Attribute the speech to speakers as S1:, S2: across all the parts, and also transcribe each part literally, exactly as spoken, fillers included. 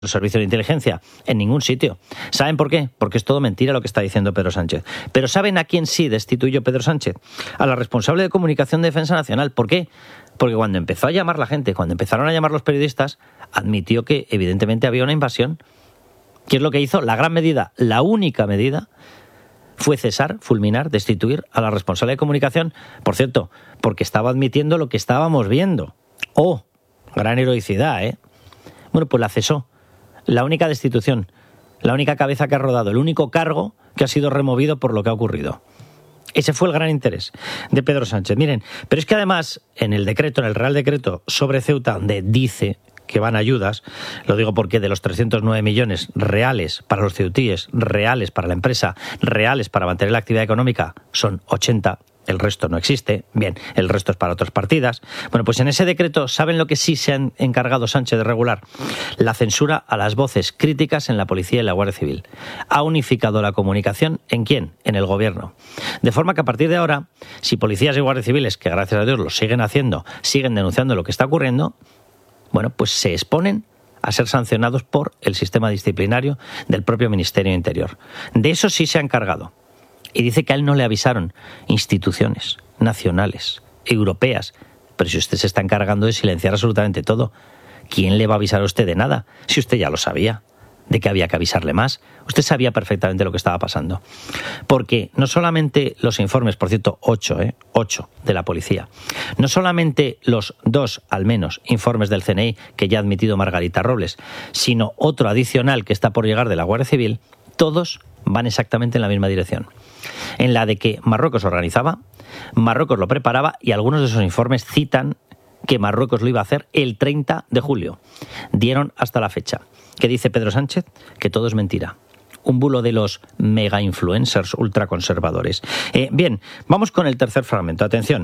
S1: el servicio de inteligencia? En ningún sitio. ¿Saben por qué? Porque es todo mentira lo que está diciendo Pedro Sánchez. Pero ¿saben a quién sí destituyó Pedro Sánchez? A la responsable de comunicación de Defensa Nacional. ¿Por qué? Porque cuando empezó a llamar la gente, cuando empezaron a llamar los periodistas, admitió que evidentemente había una invasión. ¿Qué es lo que hizo? La gran medida, la única medida, fue cesar, fulminar, destituir a la responsable de comunicación. Por cierto, porque estaba admitiendo lo que estábamos viendo. ¡Oh! Gran heroicidad, ¿eh? Bueno, pues la cesó. La única destitución, la única cabeza que ha rodado, el único cargo que ha sido removido por lo que ha ocurrido. Ese fue el gran interés de Pedro Sánchez. Miren, pero es que además, en el decreto, en el Real Decreto sobre Ceuta, donde dice que van ayudas, lo digo porque de los trescientos nueve millones reales para los ceutíes, reales para la empresa, reales para mantener la actividad económica, son ochenta. El resto no existe, bien, el resto es para otras partidas. Bueno, pues en ese decreto, ¿saben lo que sí se han encargado Sánchez de regular? La censura a las voces críticas en la policía y la Guardia Civil. Ha unificado la comunicación, ¿en quién? En el gobierno. De forma que a partir de ahora, si policías y guardias civiles, que gracias a Dios lo siguen haciendo, siguen denunciando lo que está ocurriendo, bueno, pues se exponen a ser sancionados por el sistema disciplinario del propio Ministerio de Interior. De eso sí se ha encargado. Y dice que a él no le avisaron instituciones nacionales, europeas. Pero si usted se está encargando de silenciar absolutamente todo, ¿quién le va a avisar a usted de nada? Si usted ya lo sabía, de que había que avisarle más. Usted sabía perfectamente lo que estaba pasando. Porque no solamente los informes, por cierto, ocho, ¿eh? ocho de la policía, no solamente los dos, al menos, informes del C N I que ya ha admitido Margarita Robles, sino otro adicional que está por llegar de la Guardia Civil, todos van exactamente en la misma dirección. En la de que Marruecos organizaba, Marruecos lo preparaba y algunos de esos informes citan que Marruecos lo iba a hacer el treinta de julio. Dieron hasta la fecha. ¿Qué dice Pedro Sánchez? Que todo es mentira. Un bulo de los mega influencers ultraconservadores. Eh, bien, vamos con el tercer fragmento. Atención,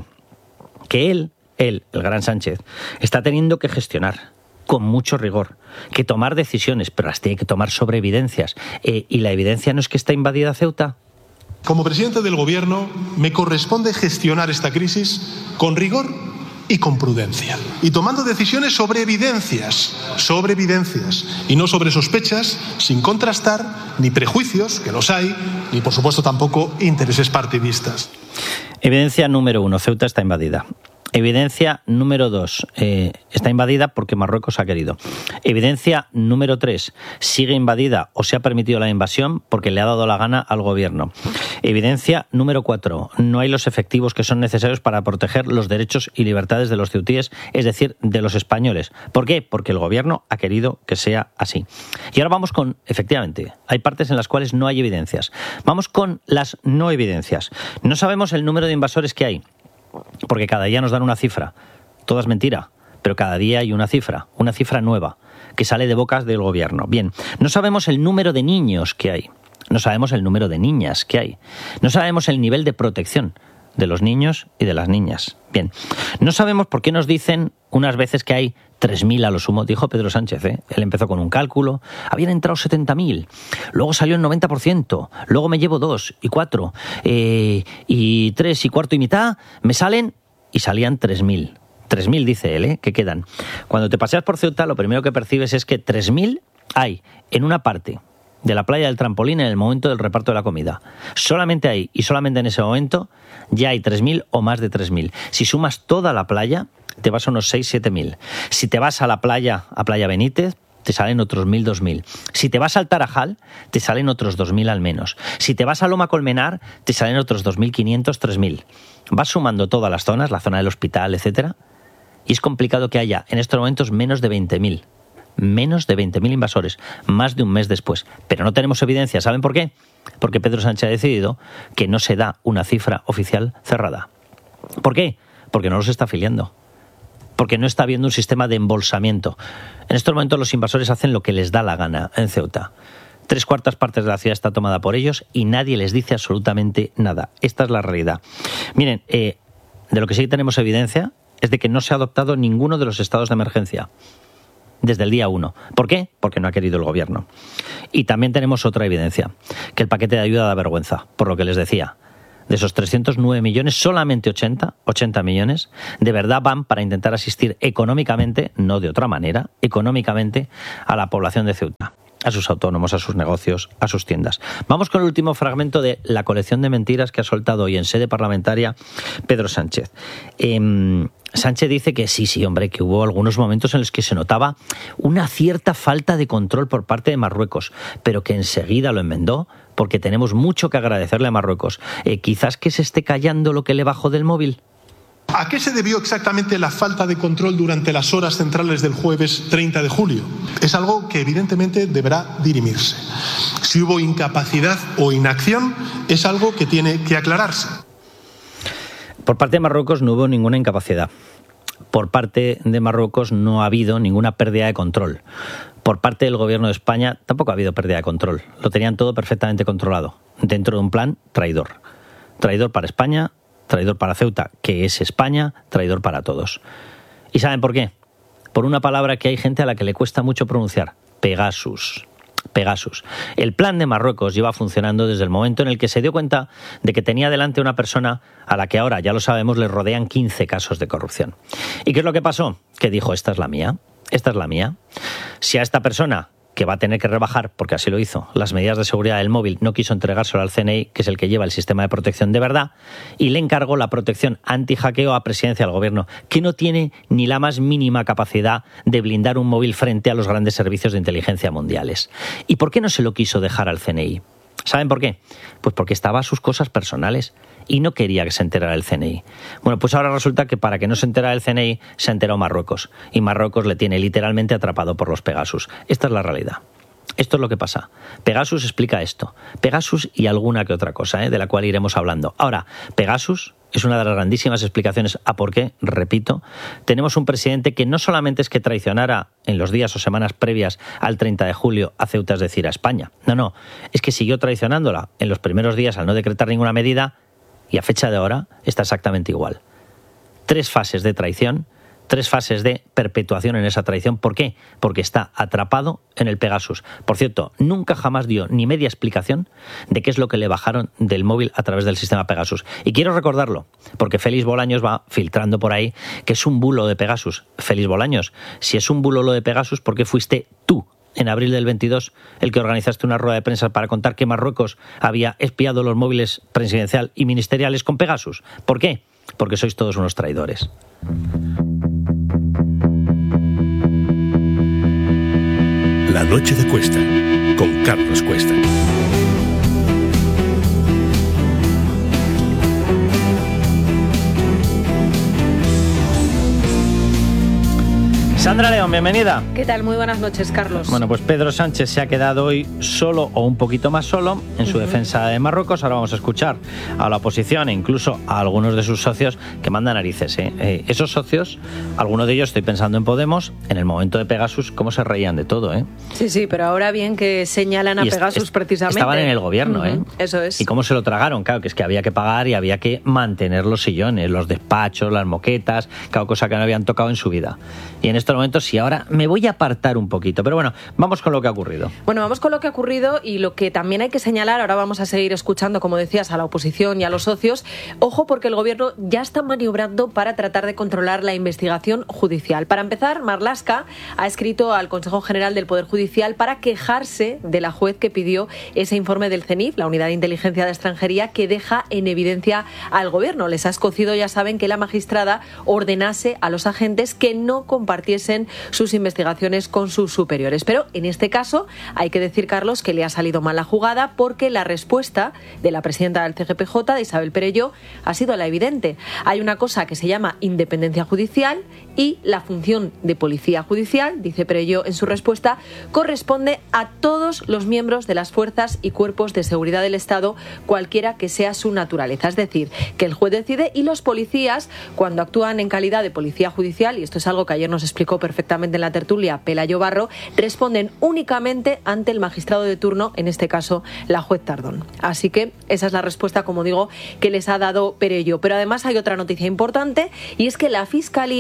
S1: que él, él, el gran Sánchez, está teniendo que gestionar con mucho rigor, que tomar decisiones, pero las tiene que tomar sobre evidencias. Eh, ¿Y la evidencia no es que está invadida Ceuta?
S2: Como presidente del Gobierno, me corresponde gestionar esta crisis con rigor y con prudencia. Y tomando decisiones sobre evidencias, sobre evidencias, y no sobre sospechas, sin contrastar ni prejuicios, que los hay, ni por supuesto tampoco intereses partidistas.
S1: Evidencia número uno, Ceuta está invadida. Evidencia número dos, eh, está invadida porque Marruecos ha querido. Evidencia número tres, sigue invadida o se ha permitido la invasión porque le ha dado la gana al gobierno. Evidencia número cuatro, no hay los efectivos que son necesarios para proteger los derechos y libertades de los ceutíes, es decir, de los españoles. ¿Por qué? Porque el gobierno ha querido que sea así. Y ahora vamos con, efectivamente, hay partes en las cuales no hay evidencias. Vamos con las no evidencias. No sabemos el número de invasores que hay, porque cada día nos dan una cifra. Todo es mentira, pero cada día hay una cifra, una cifra nueva, que sale de bocas del gobierno. Bien, no sabemos el número de niños que hay, no sabemos el número de niñas que hay, no sabemos el nivel de protección de los niños y de las niñas. Bien, no sabemos por qué nos dicen unas veces que hay tres mil a lo sumo, dijo Pedro Sánchez, ¿eh? Él empezó con un cálculo, habían entrado setenta mil, luego salió el noventa por ciento, luego me llevo dos y cuatro, eh, y tres y cuarto y mitad, me salen y salían tres mil. tres mil dice él, ¿eh? Que quedan. Cuando te paseas por Ceuta, lo primero que percibes es que tres mil hay en una parte de la playa del Trampolín en el momento del reparto de la comida. Solamente ahí y solamente en ese momento ya hay tres mil o más de tres mil. Si sumas toda la playa, te vas a unos seis a siete mil. Si te vas a la playa, a Playa Benítez, te salen otros mil, dos mil. Si te vas al Tarajal, te salen otros dos mil al menos. Si te vas a Loma Colmenar, te salen otros dos mil quinientos, tres mil. Vas sumando todas las zonas, la zona del hospital, etcétera, y es complicado que haya en estos momentos menos de veinte mil. Menos de veinte mil invasores, más de un mes después. Pero no tenemos evidencia. ¿Saben por qué? Porque Pedro Sánchez ha decidido que no se da una cifra oficial cerrada. ¿Por qué? Porque no los está afiliando. Porque no está habiendo un sistema de embolsamiento. En estos momentos los invasores hacen lo que les da la gana en Ceuta. Tres cuartas partes de la ciudad está tomada por ellos y nadie les dice absolutamente nada. Esta es la realidad. Miren, eh, de lo que sí tenemos evidencia es de que no se ha adoptado ninguno de los estados de emergencia desde el día uno. ¿Por qué? Porque no ha querido el gobierno. Y también tenemos otra evidencia, que el paquete de ayuda da vergüenza, por lo que les decía. de esos trescientos nueve millones, solamente ochenta, ochenta millones, de verdad van para intentar asistir económicamente, no de otra manera, económicamente a la población de Ceuta, a sus autónomos, a sus negocios, a sus tiendas. Vamos con el último fragmento de la colección de mentiras que ha soltado hoy en sede parlamentaria Pedro Sánchez. Eh, Sánchez dice que sí, sí, hombre, que hubo algunos momentos en los que se notaba una cierta falta de control por parte de Marruecos, pero que enseguida lo enmendó porque tenemos mucho que agradecerle a Marruecos. Eh, quizás que se esté callando lo que le bajó del móvil.
S2: ¿A qué se debió exactamente la falta de control durante las horas centrales del jueves treinta de julio? Es algo que evidentemente deberá dirimirse. Si hubo incapacidad o inacción, es algo que tiene que aclararse.
S1: Por parte de Marruecos no hubo ninguna incapacidad. Por parte de Marruecos no ha habido ninguna pérdida de control. Por parte del gobierno de España tampoco ha habido pérdida de control. Lo tenían todo perfectamente controlado, dentro de un plan traidor. Traidor para España, traidor para Ceuta, que es España, traidor para todos. ¿Y saben por qué? Por una palabra que hay gente a la que le cuesta mucho pronunciar: Pegasus. Pegasus. El plan de Marruecos lleva funcionando desde el momento en el que se dio cuenta de que tenía delante una persona a la que ahora, ya lo sabemos, le rodean quince casos de corrupción. ¿Y qué es lo que pasó? Que dijo: esta es la mía, esta es la mía. Si a esta persona, que va a tener que rebajar, porque así lo hizo, las medidas de seguridad del móvil, no quiso entregárselo al C N I, que es el que lleva el sistema de protección de verdad, y le encargó la protección anti-hackeo a Presidencia del Gobierno, que no tiene ni la más mínima capacidad de blindar un móvil frente a los grandes servicios de inteligencia mundiales. ¿Y por qué no se lo quiso dejar al C N I? ¿Saben por qué? Pues porque estaba a sus cosas personales y no quería que se enterara el C N I. Bueno, pues ahora resulta que para que no se enterara el C N I, se enteró Marruecos. Y Marruecos le tiene literalmente atrapado por los Pegasus. Esta es la realidad. Esto es lo que pasa. Pegasus explica esto. Pegasus y alguna que otra cosa, ¿eh? de la cual iremos hablando. Ahora, Pegasus es una de las grandísimas explicaciones a por qué, repito, tenemos un presidente que no solamente es que traicionara en los días o semanas previas al treinta de julio a Ceuta, es decir, a España. No, no, es que siguió traicionándola en los primeros días al no decretar ninguna medida y a fecha de ahora está exactamente igual. Tres fases de traición, tres fases de perpetuación en esa traición. ¿Por qué? Porque está atrapado en el Pegasus. Por cierto, nunca jamás dio ni media explicación de qué es lo que le bajaron del móvil a través del sistema Pegasus. Y quiero recordarlo, porque Félix Bolaños va filtrando por ahí que es un bulo de Pegasus. Félix Bolaños, si es un bulo lo de Pegasus, ¿por qué fuiste tú en abril del veintidós el que organizaste una rueda de prensa para contar que Marruecos había espiado los móviles presidencial y ministeriales con Pegasus? ¿Por qué? Porque sois todos unos traidores.
S3: La noche de Cuesta, con Carlos Cuesta.
S1: Sandra León, bienvenida.
S4: ¿Qué tal? Muy buenas noches, Carlos.
S1: Bueno, pues Pedro Sánchez se ha quedado hoy solo o un poquito más solo en su uh-huh. defensa de Marruecos. Ahora vamos a escuchar a la oposición e incluso a algunos de sus socios que mandan narices. ¿eh? Eh, esos socios, algunos de ellos, estoy pensando en Podemos, en el momento de Pegasus, cómo se reían de todo. ¿eh?
S4: Sí, sí, pero ahora bien que señalan a
S1: y
S4: Pegasus
S1: est-
S4: precisamente.
S1: Estaban en el gobierno, ¿eh?
S4: Uh-huh. Eso es.
S1: Y cómo se lo tragaron, claro, que es que había que pagar y había que mantener los sillones, los despachos, las moquetas, cada cosa que no habían tocado en su vida. Y en estos momentos, si ahora me voy a apartar un poquito, pero bueno, vamos con lo que ha ocurrido.
S4: Bueno, vamos con lo que ha ocurrido y lo que también hay que señalar, ahora vamos a seguir escuchando, como decías, a la oposición y a los socios. Ojo, porque el gobierno ya está maniobrando para tratar de controlar la investigación judicial. Para empezar, Marlaska ha escrito al Consejo General del Poder Judicial para quejarse de la juez que pidió ese informe del C N I F, la Unidad de Inteligencia de Extranjería, que deja en evidencia al gobierno. Les ha escocido, ya saben, que la magistrada ordenase a los agentes que no compartiesen sus investigaciones con sus superiores. Pero en este caso hay que decir, Carlos, que le ha salido mal la jugada porque la respuesta de la presidenta del C G P J, de Isabel Perelló, ha sido la evidente. Hay una cosa que se llama independencia judicial y la función de policía judicial, dice Perelló en su respuesta, corresponde a todos los miembros de las fuerzas y cuerpos de seguridad del Estado, cualquiera que sea su naturaleza. Es decir, que el juez decide y los policías, cuando actúan en calidad de policía judicial, y esto es algo que ayer nos explicó perfectamente en la tertulia Pelayo Barro, responden únicamente ante el magistrado de turno, en este caso la juez Tardón. Así que esa es la respuesta, como digo, que les ha dado Perelló. Pero además hay otra noticia importante y es que la Fiscalía ha decidido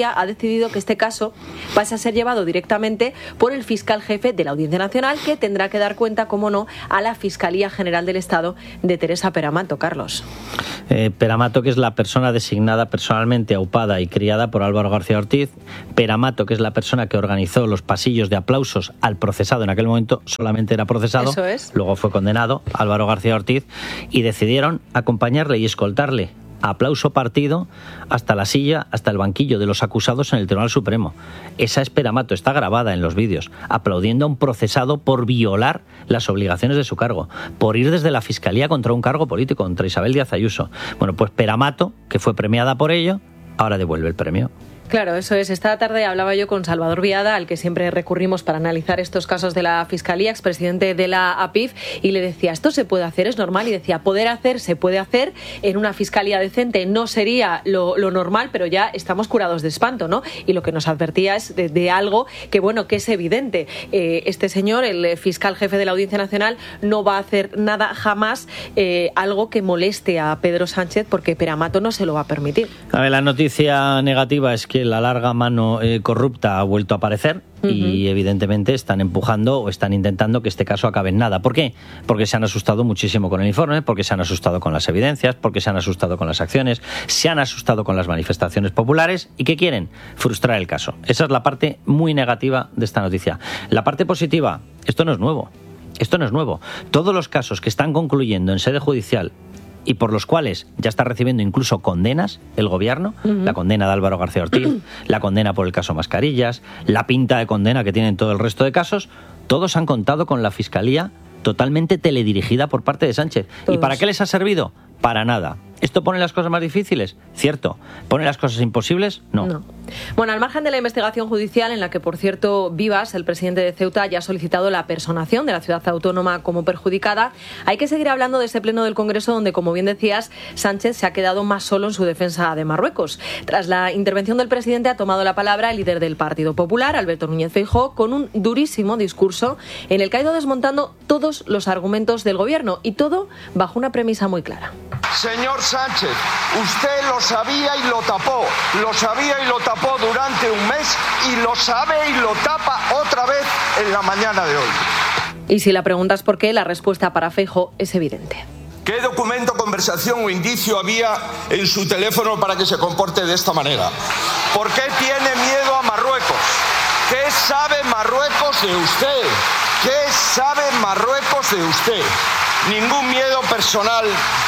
S4: decidido que este caso pase a ser llevado directamente por el fiscal jefe de la Audiencia Nacional, que tendrá que dar cuenta, como no, a la Fiscalía General del Estado de Teresa Peramato. Carlos.
S1: Eh, Peramato, que es la persona designada personalmente, aupada y criada por Álvaro García Ortiz. Peramato, que es la persona que organizó los pasillos de aplausos al procesado. En aquel momento solamente era procesado.
S4: Eso es.
S1: Luego fue condenado, Álvaro García Ortiz, y decidieron acompañarle y escoltarle a aplauso partido hasta la silla, hasta el banquillo de los acusados en el Tribunal Supremo. Esa es Peramato, está grabada en los vídeos, aplaudiendo a un procesado por violar las obligaciones de su cargo, por ir desde la Fiscalía contra un cargo político, contra Isabel Díaz Ayuso. Bueno, pues Peramato, que fue premiada por ello, ahora devuelve el premio.
S4: Claro, eso es. Esta tarde hablaba yo con Salvador Viada, al que siempre recurrimos para analizar estos casos de la Fiscalía, expresidente de la A P I F, y le decía, ¿esto se puede hacer? ¿Es normal? Y decía, poder hacer, se puede hacer en una Fiscalía decente. No sería lo, lo normal, pero ya estamos curados de espanto, ¿no? Y lo que nos advertía es de, de algo que, bueno, que es evidente. Eh, este señor, el fiscal jefe de la Audiencia Nacional, no va a hacer nada jamás, eh, algo que moleste a Pedro Sánchez, porque Peramato no se lo va a permitir.
S1: A ver, la noticia negativa es que la larga mano eh, corrupta ha vuelto a aparecer. Uh-huh. Y evidentemente están empujando o están intentando que este caso acabe en nada. ¿Por qué? Porque se han asustado muchísimo con el informe, porque se han asustado con las evidencias, porque se han asustado con las acciones, se han asustado con las manifestaciones populares. ¿Y qué quieren? Frustrar el caso. Esa es la parte muy negativa de esta noticia. La parte positiva, esto no es nuevo. Esto no es nuevo. Todos los casos que están concluyendo en sede judicial y por los cuales ya está recibiendo incluso condenas el gobierno, uh-huh. la condena de Álvaro García Ortiz, la condena por el caso Mascarillas, la pinta de condena que tienen todo el resto de casos, todos han contado con la Fiscalía totalmente teledirigida por parte de Sánchez. Todos. ¿Y para qué les ha servido? Para nada. ¿Esto pone las cosas más difíciles? Cierto. ¿Pone las cosas imposibles? No.
S4: no. Bueno, al margen de la investigación judicial, en la que, por cierto, Vivas, el presidente de Ceuta, ya ha solicitado la personación de la ciudad autónoma como perjudicada, hay que seguir hablando de ese pleno del Congreso donde, como bien decías, Sánchez se ha quedado más solo en su defensa de Marruecos. Tras la intervención del presidente ha tomado la palabra el líder del Partido Popular, Alberto Núñez Feijóo, con un durísimo discurso en el que ha ido desmontando todos los argumentos del gobierno, y todo bajo una premisa muy clara.
S5: Señor Sánchez, usted lo sabía y lo tapó, lo sabía y lo tapó durante un mes y lo sabe y lo tapa otra vez en la mañana de hoy.
S4: Y si la pregunta es por qué, la respuesta para Feijóo es evidente.
S5: ¿Qué documento, conversación o indicio había en su teléfono para que se comporte de esta manera? ¿Por qué tiene miedo a Marruecos? ¿Qué sabe Marruecos de usted? ¿Qué sabe Marruecos de usted? Ningún miedo personal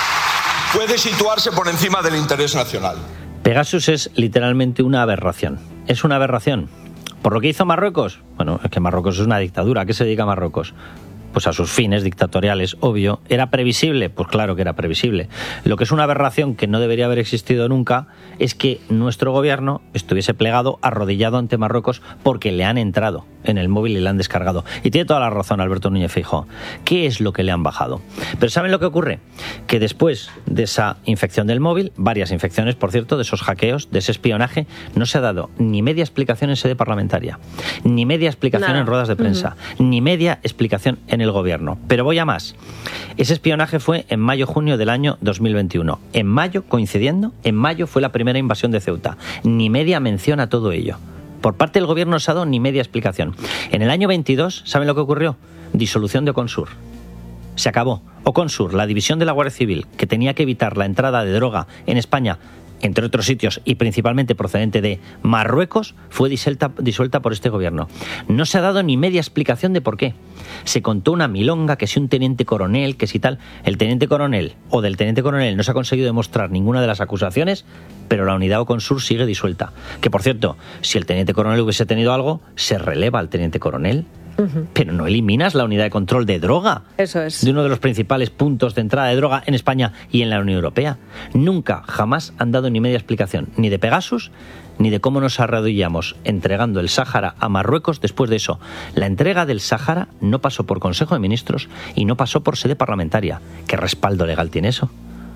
S5: puede situarse por encima del interés nacional.
S1: Pegasus es literalmente una aberración. Es una aberración. ¿Por lo que hizo Marruecos? Bueno, es que Marruecos es una dictadura. ¿A qué se dedica Marruecos? Pues a sus fines dictatoriales, obvio. ¿Era previsible? Pues claro que era previsible. Lo que es una aberración que no debería haber existido nunca es que nuestro gobierno estuviese plegado, arrodillado ante Marruecos porque le han entrado en el móvil y le han descargado. Y tiene toda la razón Alberto Núñez Feijóo. ¿Qué es lo que le han bajado? Pero ¿saben lo que ocurre? Que después de esa infección del móvil, varias infecciones, por cierto, de esos hackeos, de ese espionaje, no se ha dado ni media explicación en sede parlamentaria, ni media explicación Nada. en ruedas de prensa, uh-huh. ni media explicación en el gobierno. Pero voy a más. Ese espionaje fue en mayo-junio del año dos mil veintiuno. En mayo, coincidiendo, en mayo fue la primera invasión de Ceuta. Ni media mención a todo ello. Por parte del gobierno no se ha dado ni media explicación. En el año veintidós, ¿saben lo que ocurrió? Disolución de Oconsur. Se acabó. Oconsur, la división de la Guardia Civil, que tenía que evitar la entrada de droga en España, entre otros sitios, y principalmente procedente de Marruecos, fue disuelta, disuelta por este gobierno. No se ha dado ni media explicación de por qué. Se contó una milonga, que si un teniente coronel, que si tal. El teniente coronel o del teniente coronel no se ha conseguido demostrar ninguna de las acusaciones, pero la unidad Oconsur sigue disuelta. Que, por cierto, si el teniente coronel hubiese tenido algo, se releva al teniente coronel. Uh-huh. Pero no eliminas la unidad de control de droga.
S4: Eso es.
S1: De uno de los principales puntos de entrada de droga en España y en la Unión Europea. Nunca, jamás han dado ni media explicación, ni de Pegasus, ni de cómo nos arrodillamos entregando el Sáhara a Marruecos después de eso. La entrega del Sáhara no pasó por Consejo de Ministros y no pasó por sede parlamentaria. ¿Qué respaldo legal tiene eso?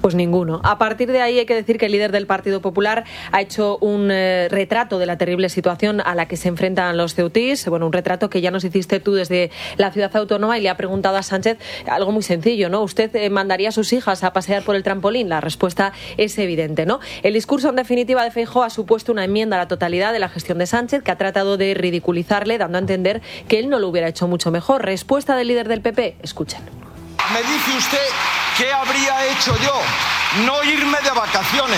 S4: Pues ninguno. A partir de ahí hay que decir que el líder del Partido Popular ha hecho un eh, retrato de la terrible situación a la que se enfrentan los ceutís. Bueno, un retrato que ya nos hiciste tú desde la ciudad autónoma, y le ha preguntado a Sánchez algo muy sencillo, ¿no? ¿Usted eh, mandaría a sus hijas a pasear por el trampolín? La respuesta es evidente, ¿no? El discurso, en definitiva, de Feijóo ha supuesto una enmienda a la totalidad de la gestión de Sánchez, que ha tratado de ridiculizarle, dando a entender que él no lo hubiera hecho mucho mejor. Respuesta del líder del P P, escuchen.
S5: Me dice usted qué habría hecho yo. No irme de vacaciones.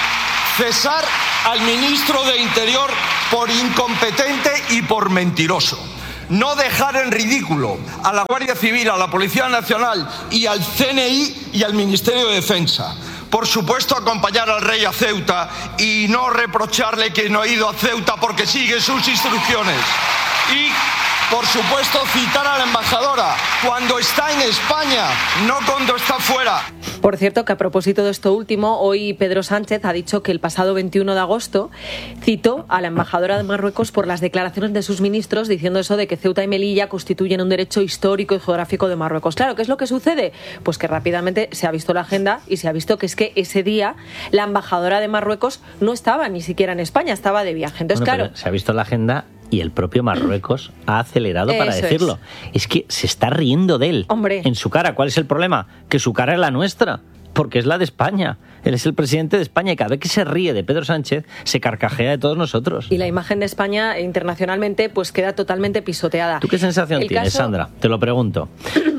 S5: Cesar al ministro de Interior por incompetente y por mentiroso. No dejar en ridículo a la Guardia Civil, a la Policía Nacional y al C N I y al Ministerio de Defensa. Por supuesto, acompañar al rey a Ceuta y no reprocharle que no ha ido a Ceuta porque sigue sus instrucciones. Y, por supuesto, citar a la embajadora cuando está en España, no cuando está fuera.
S4: Por cierto, que a propósito de esto último, hoy Pedro Sánchez ha dicho que el pasado veintiuno de agosto citó a la embajadora de Marruecos por las declaraciones de sus ministros diciendo eso de que Ceuta y Melilla constituyen un derecho histórico y geográfico de Marruecos. Claro, ¿qué es lo que sucede? Pues que rápidamente se ha visto la agenda y se ha visto que es que ese día la embajadora de Marruecos no estaba ni siquiera en España, estaba de viaje. Entonces,
S1: bueno,
S4: claro,
S1: se ha visto la agenda y el propio Marruecos ha acelerado para
S4: Eso
S1: decirlo. Es. es que se está riendo de él.
S4: Hombre.
S1: En su cara. ¿Cuál es el problema? Que su cara es la nuestra, porque es la de España. Él es el presidente de España y cada vez que se ríe de Pedro Sánchez se carcajea de todos nosotros.
S4: Y la imagen de España internacionalmente pues queda totalmente pisoteada.
S1: ¿Tú qué sensación
S4: el
S1: tienes,
S4: caso...
S1: Sandra? Te lo pregunto.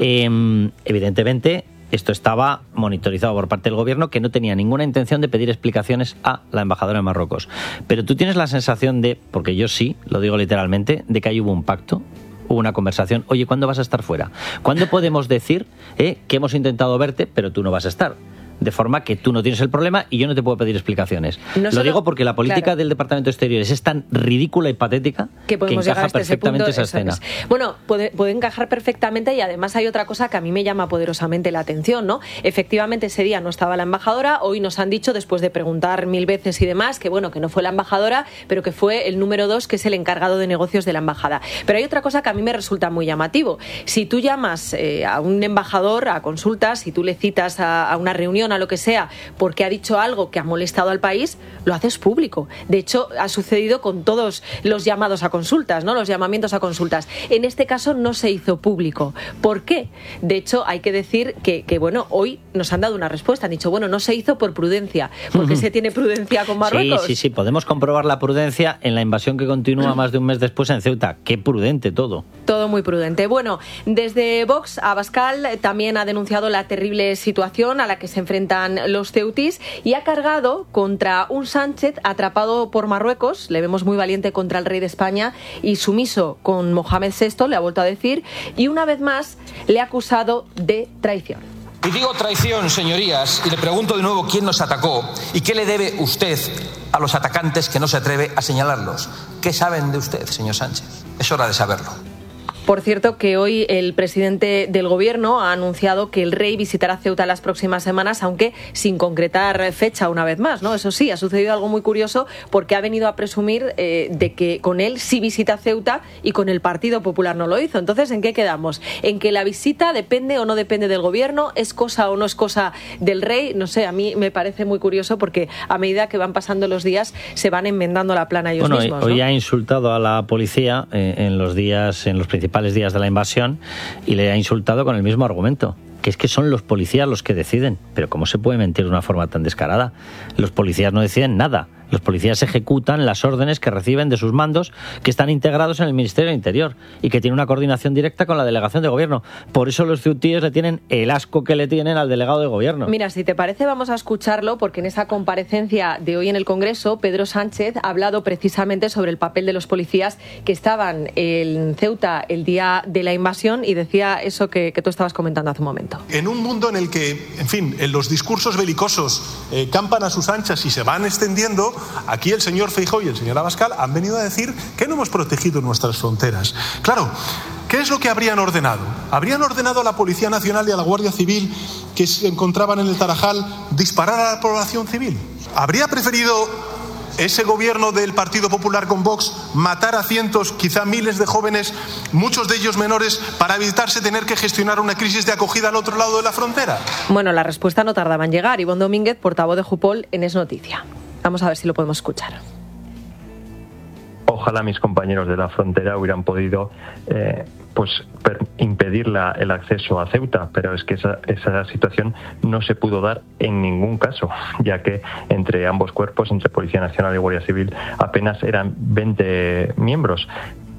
S1: eh, evidentemente, esto estaba monitorizado por parte del gobierno, que no tenía ninguna intención de pedir explicaciones a la embajadora de Marruecos. Pero tú tienes la sensación de, porque yo sí, lo digo literalmente, de que ahí hubo un pacto, hubo una conversación. Oye, ¿cuándo vas a estar fuera? ¿Cuándo podemos decir eh, que hemos intentado verte, pero tú no vas a estar? De forma que tú no tienes el problema y yo no te puedo pedir explicaciones. No Lo solo, digo porque la política claro. del Departamento de Exteriores es tan ridícula y patética que, que encaja perfectamente esa escena.
S4: Es. Bueno, puede, puede encajar perfectamente, y además hay otra cosa que a mí me llama poderosamente la atención, ¿no? Efectivamente, ese día no estaba la embajadora. Hoy nos han dicho, después de preguntar mil veces y demás, que bueno, que no fue la embajadora, pero que fue el número dos, que es el encargado de negocios de la embajada. Pero hay otra cosa que a mí me resulta muy llamativo. Si tú llamas eh, a un embajador a consultas, si tú le citas a, a una reunión, a lo que sea, porque ha dicho algo que ha molestado al país, lo haces público. De hecho, ha sucedido con todos los llamados a consultas, ¿no? Los llamamientos a consultas. En este caso no se hizo público. ¿Por qué? De hecho, hay que decir que, que bueno, hoy nos han dado una respuesta. Han dicho, bueno, no se hizo por prudencia. ¿Por qué uh-huh. se tiene prudencia con Marruecos?
S1: Sí, sí, sí. Podemos comprobar la prudencia en la invasión que continúa más de un mes después en Ceuta. Qué prudente todo.
S4: Todo muy prudente. Bueno, desde Vox, Abascal también ha denunciado la terrible situación a la que se enfrentan los ceutís y ha cargado contra un Sánchez atrapado por Marruecos. Le vemos muy valiente contra el rey de España y sumiso con Mohamed sexto, le ha vuelto a decir, y una vez más le ha acusado de traición.
S5: Y digo traición, señorías, y le pregunto de nuevo quién nos atacó y qué le debe usted a los atacantes que no se atreve a señalarlos. ¿Qué saben de usted, señor Sánchez? Es hora de saberlo.
S4: Por cierto, que hoy el presidente del Gobierno ha anunciado que el rey visitará Ceuta las próximas semanas, aunque sin concretar fecha una vez más, ¿no? Eso sí, ha sucedido algo muy curioso, porque ha venido a presumir eh, de que con él sí visita Ceuta y con el Partido Popular no lo hizo. Entonces, ¿en qué quedamos? ¿En que la visita depende o no depende del Gobierno? ¿Es cosa o no es cosa del rey? No sé, a mí me parece muy curioso, porque a medida que van pasando los días se van enmendando la plana ellos
S1: bueno,
S4: mismos,
S1: hoy,
S4: ¿no?
S1: Hoy ha insultado a la policía eh, en los días, en los principales días de la invasión, y le ha insultado con el mismo argumento, que es que son los policías los que deciden. Pero ¿cómo se puede mentir de una forma tan descarada? Los policías no deciden nada. Los policías ejecutan las órdenes que reciben de sus mandos, que están integrados en el Ministerio del Interior y que tienen una coordinación directa con la delegación de gobierno. Por eso los ceutíes le tienen el asco que le tienen al delegado de gobierno.
S4: Mira, si te parece, vamos a escucharlo, porque en esa comparecencia de hoy en el Congreso, Pedro Sánchez ha hablado precisamente sobre el papel de los policías que estaban en Ceuta el día de la invasión, y decía eso que, que tú estabas comentando hace un momento.
S2: En un mundo en el que, en fin, en los discursos belicosos eh, campan a sus anchas y se van extendiendo, aquí el señor Feijóo y el señor Abascal han venido a decir que no hemos protegido nuestras fronteras. Claro, ¿qué es lo que habrían ordenado? ¿Habrían ordenado a la Policía Nacional y a la Guardia Civil, que se encontraban en el Tarajal, disparar a la población civil? ¿Habría preferido ese gobierno del Partido Popular con Vox matar a cientos, quizá miles de jóvenes, muchos de ellos menores, para evitarse tener que gestionar una crisis de acogida al otro lado de la frontera?
S4: Bueno, la respuesta no tardaba en llegar. Ivonne Domínguez, portavoz de Jupol, en Es Noticia. Vamos a ver si lo podemos escuchar.
S6: Ojalá mis compañeros de la frontera hubieran podido eh, pues per- impedir la, el acceso a Ceuta, pero es que esa, esa situación no se pudo dar en ningún caso, ya que entre ambos cuerpos, entre Policía Nacional y Guardia Civil, apenas eran veinte miembros.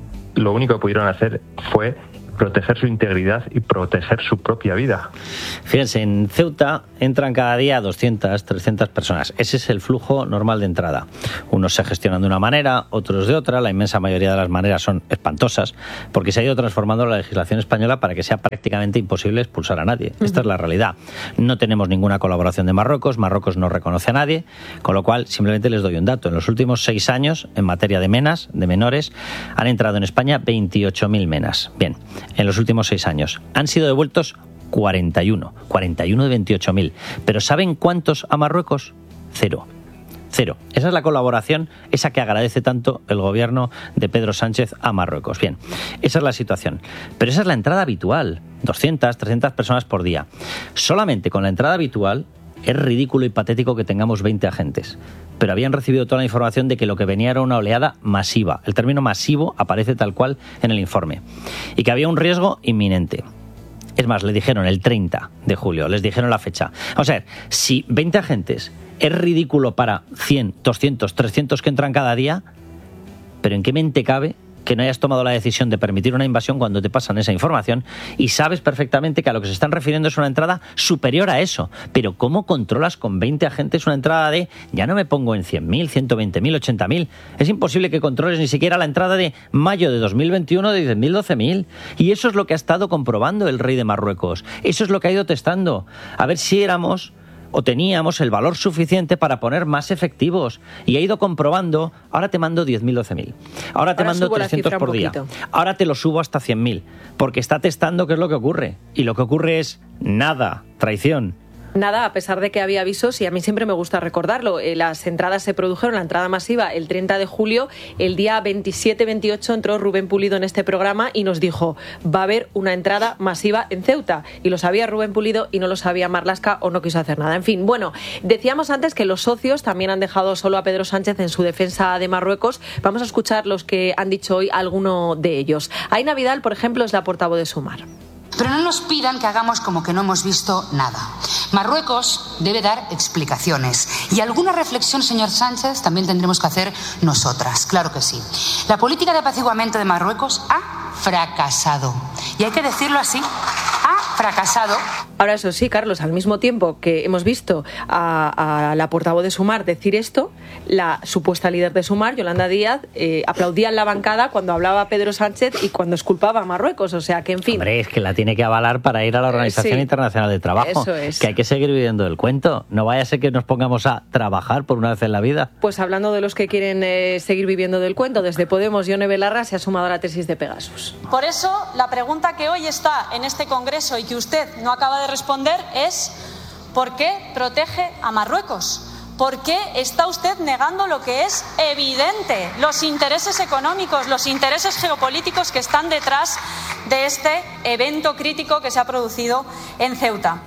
S6: Lo único que pudieron hacer fue proteger su integridad y proteger su propia vida.
S1: Fíjense, en Ceuta entran cada día doscientas, trescientas personas. Ese es el flujo normal de entrada. Unos se gestionan de una manera, otros de otra. La inmensa mayoría de las maneras son espantosas, porque se ha ido transformando la legislación española para que sea prácticamente imposible expulsar a nadie. Uh-huh. Esta es la realidad. No tenemos ninguna colaboración de Marruecos. Marruecos no reconoce a nadie, con lo cual simplemente les doy un dato. En los últimos seis años, en materia de menas, de menores, han entrado en España veintiocho mil menas. Bien. En los últimos seis años. Han sido devueltos cuarenta y uno. cuarenta y uno de veintiocho mil. ¿Pero saben cuántos a Marruecos? Cero. Cero. Esa es la colaboración, esa que agradece tanto el gobierno de Pedro Sánchez a Marruecos. Bien, esa es la situación. Pero esa es la entrada habitual. doscientas, trescientas personas por día. Solamente con la entrada habitual es ridículo y patético que tengamos veinte agentes. Pero habían recibido toda la información de que lo que venía era una oleada masiva. El término masivo aparece tal cual en el informe. Y que había un riesgo inminente. Es más, le dijeron el treinta de julio, les dijeron la fecha. Vamos a ver, si veinte agentes es ridículo para cien, doscientos, trescientos que entran cada día, ¿pero en qué mente cabe que no hayas tomado la decisión de permitir una invasión cuando te pasan esa información y sabes perfectamente que a lo que se están refiriendo es una entrada superior a eso? Pero ¿cómo controlas con veinte agentes una entrada de, ya no me pongo en cien mil, ciento veinte mil, ochenta mil? Es imposible que controles ni siquiera la entrada de mayo de dos mil veintiuno de diez mil, doce mil. Y eso es lo que ha estado comprobando el rey de Marruecos. Eso es lo que ha ido testando. A ver si éramos o teníamos el valor suficiente para poner más efectivos. Y ha ido comprobando, ahora te mando diez mil, doce mil. Ahora te ahora mando trescientos por día. Ahora te lo subo hasta cien mil. Porque está testando qué es lo que ocurre. Y lo que ocurre es nada, traición.
S4: Nada, a pesar de que había avisos, y a mí siempre me gusta recordarlo, eh, las entradas se produjeron, la entrada masiva el treinta de julio, el día veintisiete veintiocho entró Rubén Pulido en este programa y nos dijo, va a haber una entrada masiva en Ceuta, y lo sabía Rubén Pulido y no lo sabía Marlaska o no quiso hacer nada. En fin, bueno, decíamos antes que los socios también han dejado solo a Pedro Sánchez en su defensa de Marruecos. Vamos a escuchar los que han dicho hoy alguno de ellos. Aina Vidal, por ejemplo, es la portavoz de Sumar.
S7: Pero no nos pidan que hagamos como que no hemos visto nada. Marruecos debe dar explicaciones. Y alguna reflexión, señor Sánchez, también tendremos que hacer nosotras. Claro que sí. La política de apaciguamiento de Marruecos ha fracasado. Y hay que decirlo así. Ha fracasado.
S4: Ahora, eso sí, Carlos, al mismo tiempo que hemos visto a, a la portavoz de Sumar decir esto, la supuesta líder de Sumar, Yolanda Díaz, eh, aplaudía en la bancada cuando hablaba Pedro Sánchez y cuando exculpaba a Marruecos. O sea, que en fin...
S1: Hombre, es que la tiene que avalar para ir a la Organización sí. Internacional de Trabajo.
S4: Eso es.
S1: Que hay que seguir viviendo el cuento. No vaya a ser que nos pongamos a trabajar por una vez en la vida.
S4: Pues hablando de los que quieren eh, seguir viviendo del cuento, desde Podemos, Ione Belarra se ha sumado a la tesis de Pegasus.
S8: Por eso, la pregunta que hoy está en este Congreso y que usted no acaba de responder es ¿por qué protege a Marruecos? ¿Por qué está usted negando lo que es evidente? Los intereses económicos, los intereses geopolíticos que están detrás de este evento crítico que se ha producido en Ceuta.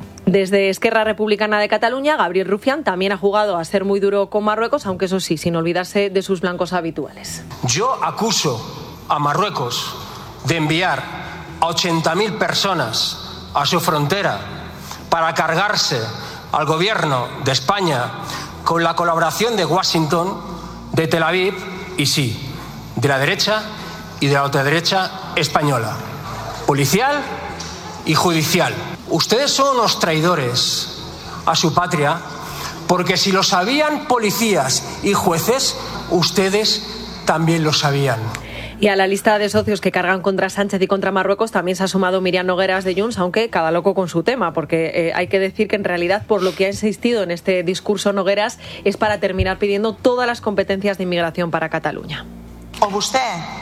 S4: Desde Esquerra Republicana de Cataluña, Gabriel Rufián también ha jugado a ser muy duro con Marruecos, aunque eso sí, sin olvidarse de sus blancos habituales.
S9: Yo acuso a Marruecos de enviar a ochenta mil personas a su frontera para cargarse al gobierno de España con la colaboración de Washington, de Tel Aviv y sí, de la derecha y de la ultraderecha española, policial y judicial. Ustedes son unos traidores a su patria porque si lo sabían policías y jueces, ustedes también lo sabían.
S4: Y a la lista de socios que cargan contra Sánchez y contra Marruecos también se ha sumado Miriam Nogueras de Junts, aunque cada loco con su tema, porque eh, hay que decir que en realidad por lo que ha insistido en este discurso Nogueras es para terminar pidiendo todas las competencias de inmigración para Cataluña.
S10: O vostè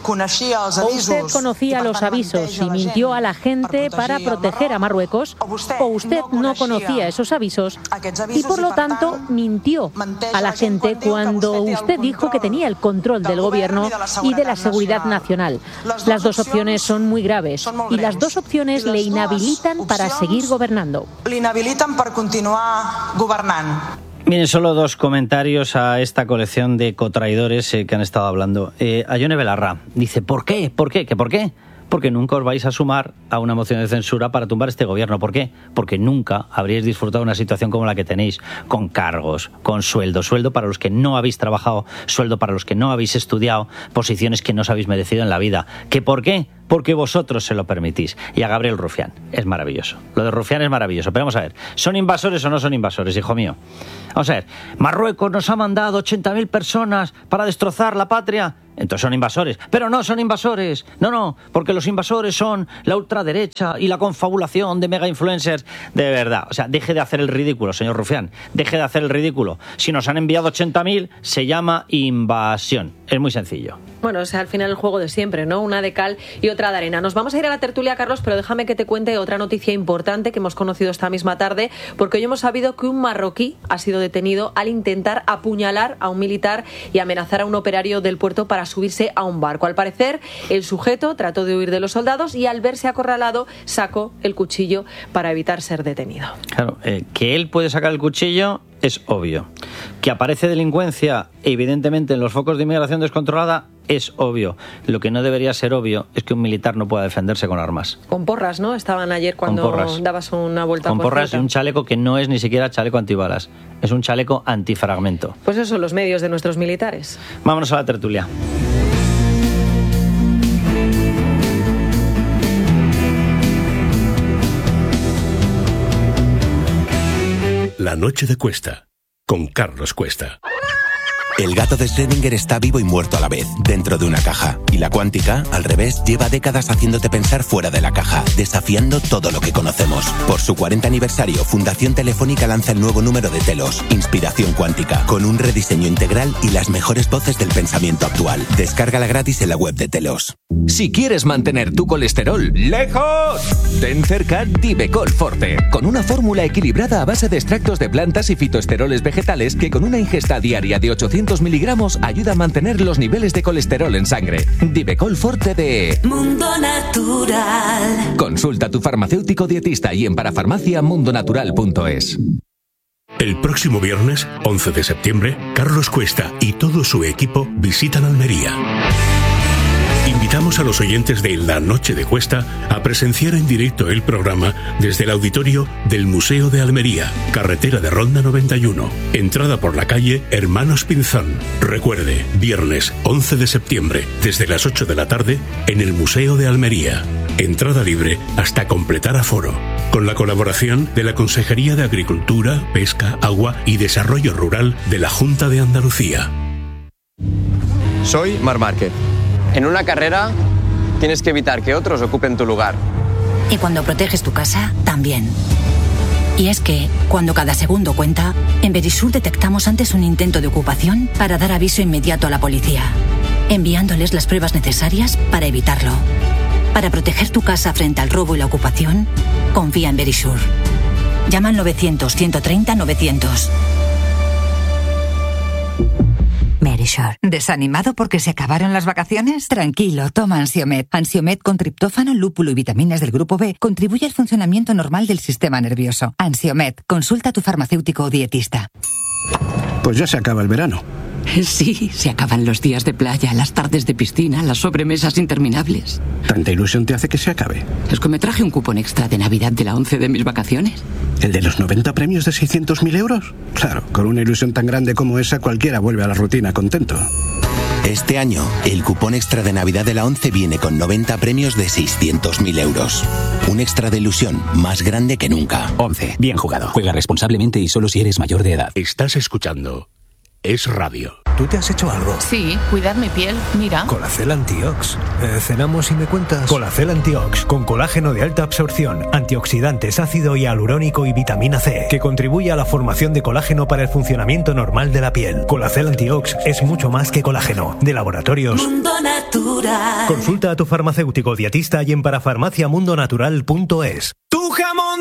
S4: O usted conocía los avisos y mintió a la gente para proteger a Marruecos, o usted no conocía esos avisos y por lo tanto mintió a la gente cuando usted dijo que tenía el control del gobierno y de la seguridad nacional. Las dos opciones son muy graves y las dos opciones le inhabilitan para seguir gobernando.
S10: Le inhabilitan para continuar gobernando.
S1: Miren, solo dos comentarios a esta colección de cotraidores eh, que han estado hablando. Eh, a Yone Belarra dice, ¿por qué? ¿Por qué? ¿Qué por qué? Porque nunca os vais a sumar a una moción de censura para tumbar este gobierno. ¿Por qué? Porque nunca habríais disfrutado de una situación como la que tenéis, con cargos, con sueldo, sueldo para los que no habéis trabajado, sueldo para los que no habéis estudiado, posiciones que no os habéis merecido en la vida. ¿Qué por qué? Porque vosotros se lo permitís. Y a Gabriel Rufián, es maravilloso. Lo de Rufián es maravilloso. Pero vamos a ver, ¿son invasores o no son invasores, hijo mío? Vamos a ver, Marruecos nos ha mandado ochenta mil personas para destrozar la patria. Entonces son invasores. Pero no son invasores. No, no, porque los invasores son la ultraderecha y la confabulación de mega influencers. De verdad, o sea, deje de hacer el ridículo, señor Rufián. Deje de hacer el ridículo. Si nos han enviado ochenta mil, se llama invasión. Es muy sencillo.
S4: Bueno, o sea, al final el juego de siempre, ¿no? Una de cal y otra de arena. Nos vamos a ir a la tertulia, Carlos, pero déjame que te cuente otra noticia importante que hemos conocido esta misma tarde, porque hoy hemos sabido que un marroquí ha sido detenido al intentar apuñalar a un militar y amenazar a un operario del puerto para subirse a un barco. Al parecer, el sujeto trató de huir de los soldados y al verse acorralado sacó el cuchillo para evitar ser detenido.
S1: Claro, eh, que él puede sacar el cuchillo es obvio. Que aparece delincuencia, evidentemente, en los focos de inmigración descontrolada, es obvio. Lo que no debería ser obvio es que un militar no pueda defenderse con armas.
S4: Con porras, ¿no? Estaban ayer cuando dabas una vuelta
S1: con
S4: por
S1: porras
S4: Ceuta.
S1: Y un chaleco que no es ni siquiera chaleco antibalas. Es un chaleco antifragmento.
S4: Pues esos son los medios de nuestros militares.
S1: Vámonos a la tertulia.
S3: La noche de Cuesta, con Carlos Cuesta.
S11: El gato de Schrödinger está vivo y muerto a la vez, dentro de una caja. Y la cuántica, al revés, lleva décadas haciéndote pensar fuera de la caja, desafiando todo lo que conocemos. Por su cuarenta aniversario, Fundación Telefónica lanza el nuevo número de Telos, Inspiración Cuántica, con un rediseño integral y las mejores voces del pensamiento actual. Descárgala gratis en la web de Telos.
S12: Si quieres mantener tu colesterol lejos, ten cerca Divecol Forte, con una fórmula equilibrada a base de extractos de plantas y fitoesteroles vegetales que con una ingesta diaria de ochocientos miligramos ayuda a mantener los niveles de colesterol en sangre. Divecol Forte de
S13: Mundo Natural.
S12: Consulta a tu farmacéutico dietista y en parafarmacia mundonatural punto es.
S3: El próximo viernes, once de septiembre, Carlos Cuesta y todo su equipo visitan Almería. Invitamos a los oyentes de La Noche de Cuesta a presenciar en directo el programa desde el auditorio del Museo de Almería, carretera de Ronda noventa y uno, entrada por la calle Hermanos Pinzón. Recuerde, viernes once de septiembre, desde las ocho de la tarde, en el Museo de Almería. Entrada libre hasta completar aforo. Con la colaboración de la Consejería de Agricultura, Pesca, Agua y Desarrollo Rural de la Junta de Andalucía.
S14: Soy Marc Márquez. En una carrera tienes que evitar que otros ocupen tu lugar.
S15: Y cuando proteges tu casa, también. Y es que, cuando cada segundo cuenta, en Verisur detectamos antes un intento de ocupación para dar aviso inmediato a la policía, enviándoles las pruebas necesarias para evitarlo. Para proteger tu casa frente al robo y la ocupación, confía en Verisur. Llama al novecientos, ciento treinta, novecientos.
S16: Verisur. ¿Desanimado porque se acabaron las vacaciones? Tranquilo, toma Ansiomed. Ansiomed con triptófano, lúpulo y vitaminas del grupo B contribuye al funcionamiento normal del sistema nervioso. Ansiomed, consulta a tu farmacéutico o dietista.
S17: Pues ya se acaba el verano.
S18: Sí, se acaban los días de playa, las tardes de piscina, las sobremesas interminables.
S17: ¿Tanta ilusión te hace que se acabe?
S18: Es que me traje un cupón extra de Navidad de la once de mis vacaciones.
S17: ¿El de los noventa premios de seiscientos mil euros? Claro, con una ilusión tan grande como esa, cualquiera vuelve a la rutina contento.
S11: Este año, el cupón extra de Navidad de la once viene con noventa premios de seiscientos mil euros. Un extra de ilusión más grande que nunca.
S19: once. Bien jugado. Juega responsablemente y solo si eres mayor de edad.
S3: Estás escuchando Es Radio.
S19: ¿tú te has hecho algo?
S20: Sí, cuidar mi piel, mira.
S19: Colacel Antiox. Eh, ¿Cenamos y me cuentas? Colacel Antiox, con colágeno de alta absorción, antioxidantes, ácido hialurónico y vitamina C, que contribuye a la formación de colágeno para el funcionamiento normal de la piel. Colacel Antiox es mucho más que colágeno. De Laboratorios
S13: Mundo Natural.
S19: Consulta a tu farmacéutico dietista y en parafarmaciamundonatural punto es.
S21: Tu jamón